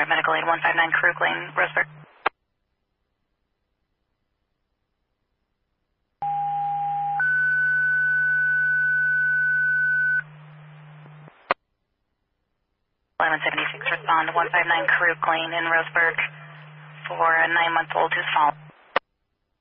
Medical aid 159 Krug Lane, Roseburg. (1176) respond to 159 Krug Lane in Roseburg for a 9-month-old who's fallen.